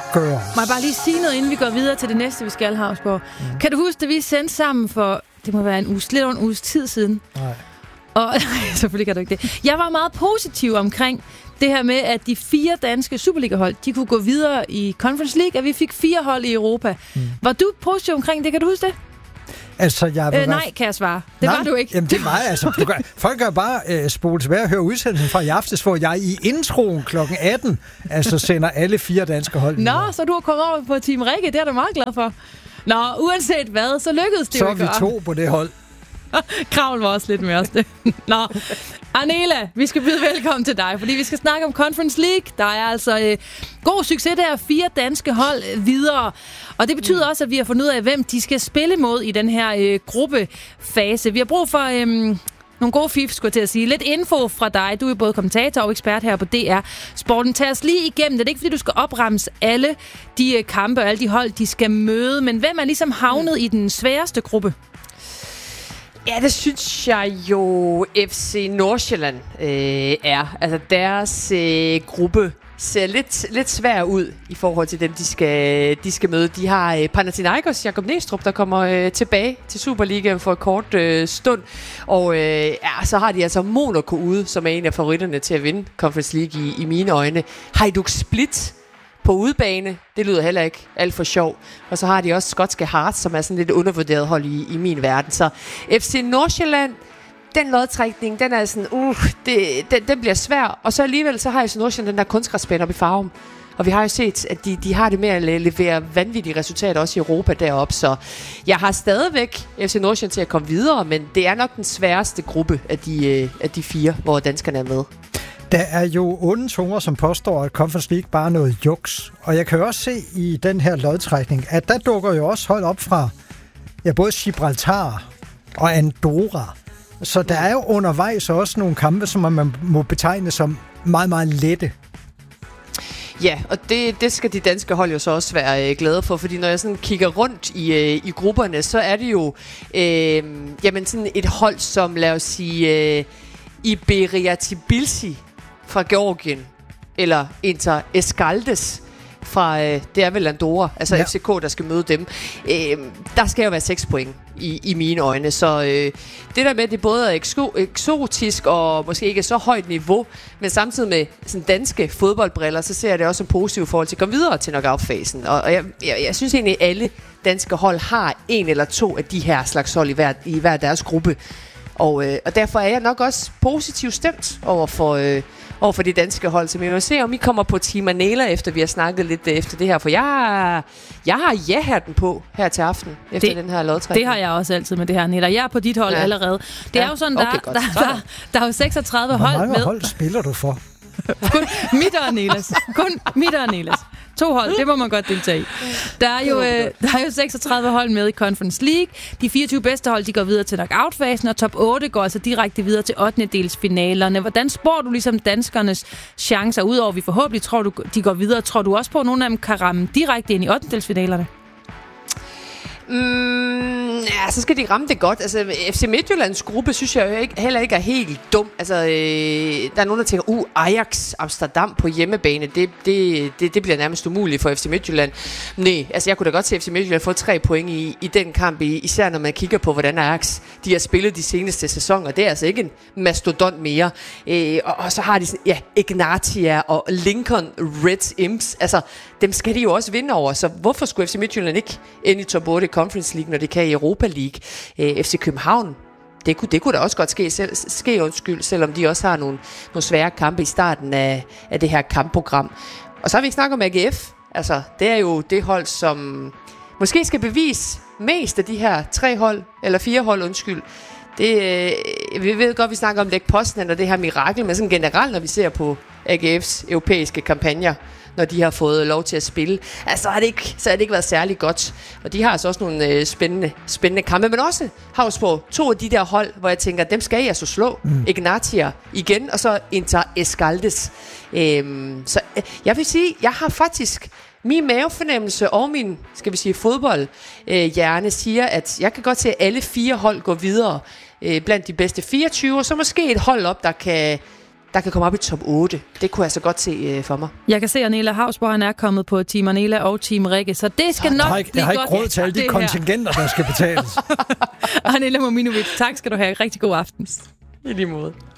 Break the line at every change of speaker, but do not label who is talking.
gøre.
Må jeg bare lige sige noget, inden vi går videre til det næste, vi skal, Havsborg? Kan du huske, at vi sendte sammen for, det må være lidt over en uges tid siden?
Nej.
Og selvfølgelig kan du ikke det. Jeg var meget positiv omkring det her med, at de 4 danske Superliga-hold, de kunne gå videre i Conference League, at vi fik 4 hold i Europa. Var du positiv omkring det? Kan du huske det?
Altså,
nej, kan jeg svare. Det var du ikke.
Jamen, det var altså. Folk kan bare spole tilbage og høre udsendelsen fra i aftes, hvor jeg i introen kl. 18 altså sender alle 4 danske hold.
Nå, så du har kommet over på Team Rikke. Det er du meget glad for. Nå, uanset hvad, så lykkedes det
så
jo.
Så er vi 2 på det hold.
Kravl var også lidt med os det. Nå, Arnela, vi skal byde velkommen til dig, fordi vi skal snakke om Conference League. Der er altså god succes der, 4 danske hold videre. Og det betyder også, at vi har fundet ud af, hvem de skal spille mod i den her gruppefase. Vi har brug for nogle gode fif, skulle jeg til at sige. Lidt info fra dig. Du er både kommentator og ekspert her på DR Sporten. Tag os lige igennem. Det er ikke, fordi du skal opremse alle de kampe og alle de hold, de skal møde. Men hvem er ligesom havnet i den sværeste gruppe?
Ja, det synes jeg jo FC Nordsjælland er. Altså deres gruppe ser lidt svær ud i forhold til dem, de skal møde. De har Panathinaikos, Jakob Næstrup, der kommer tilbage til Superligaen for et kort stund. Og så har de altså Monaco ude, som er en af favoritterne til at vinde Conference League i mine øjne. Hajduk Split på udebane, det lyder heller ikke alt for sjov. Og så har de også skotske Hearts, som er sådan lidt undervurderet hold i min verden. Så FC Nordsjælland, den lodtrækning, den er sådan, den bliver svær. Og så alligevel, så har FC Nordsjælland den der kunstgræsbane op i Farum. Og vi har jo set, at de har det med at levere vanvittige resultater også i Europa deroppe. Så jeg har stadigvæk FC Nordsjælland til at komme videre, men det er nok den sværeste gruppe af de 4, hvor danskerne er med.
Der er jo onde tunger, som påstår, at Conference League bare er noget juks. Og jeg kan jo også se i den her lodtrækning, at der dukker jo også hold op fra både Gibraltar og Andorra. Så der er jo undervejs også nogle kampe, som man må betegne som meget, meget lette.
Ja, og det skal de danske hold jo så også være glade for, fordi når jeg sådan kigger rundt i grupperne, så er det jo sådan et hold som, lad os sige, Iberia Tbilisi fra Georgien, eller Inter Escaldes fra, det er vel Andorra, altså ja. FCK, der skal møde dem. Der skal jo være 6 point i mine øjne, så det der med, at det både er eksotisk og måske ikke er så højt niveau, men samtidig med sådan danske fodboldbriller, så ser jeg det også som positivt forhold til at komme videre til knockout-fasen. Og jeg synes egentlig, at alle danske hold har 1 eller 2 af de her slags hold i hver deres gruppe. Og derfor er jeg nok også positivt stemt over for de danske hold, så vi må se, om I kommer på Team Arnela, efter vi har snakket lidt efter det her, for jeg har ja-hatten på her til aften, efter den her lodtrækning.
Det har jeg også altid med det her, Nilla. Jeg er på dit hold allerede. Det er jo sådan, der er jo 36 hold med.
Hvor mange hold spiller du for?
Kun mit og Arnelas. Kun mit og Arnelas. 2 hold, det må man godt deltage i. Der er jo 36 hold med i Conference League. De 24 bedste hold, de går videre til knockout-fasen, og top 8 går altså direkte videre til 8-delsfinalerne. Hvordan spår du ligesom danskernes chancer, udover vi forhåbentlig tror du, de går videre? Tror du også på, at nogle af dem kan ramme direkte ind i 8-delsfinalerne?
Ja, så skal de ramme det godt. Altså, FC Midtjyllands gruppe, synes jeg jo heller ikke er helt dum. Altså, der er nogen, der tænker, Ajax Amsterdam på hjemmebane, det bliver nærmest umuligt for FC Midtjylland. Nej, altså jeg kunne da godt se FC Midtjylland få 3 point i den kamp, især når man kigger på, hvordan Ajax de har spillet de seneste sæsoner. Det er altså ikke en mastodont mere. Og så har de sådan, Ignatia og Lincoln Red Imps. Altså, dem skal de jo også vinde over. Så hvorfor skulle FC Midtjylland ikke ind i top 8 Conference League, når de kan i Europa League? FC København, det kunne da også godt ske, selvom de også har nogle svære kampe i starten af det her kampprogram. Og så har vi ikke snakket om AGF. Altså, det er jo det hold, som måske skal bevise mest af de her 3 hold, eller 4 hold, undskyld. Vi ved godt, vi snakker om Lech Poznan og det her mirakel, men sådan generelt, når vi ser på AGF's europæiske kampagner, når de har fået lov til at spille, altså så har det ikke været særlig godt. Og de har altså også nogle spændende kampe, men også Havsborg, 2 af de der hold, hvor jeg tænker, dem skal jeg så slå. Ignatia igen, og så Inter Escaldes. Så jeg vil sige, jeg har faktisk min mavefornemmelse og min, skal vi sige, fodboldhjerne siger, at jeg kan godt se, at alle 4 hold går videre blandt de bedste 24, og så måske et hold op, der der kan komme op i top 8. Det kunne jeg så godt se for mig.
Jeg kan se, at Anela Hausborg, han er kommet på Team Anela og Team Rikke, så det skal nok blive godt.
Jeg har ikke råd til alle de kontingenter, der skal betales.
Anela Mominovic, tak skal du have. Rigtig god aften.
I lige måde.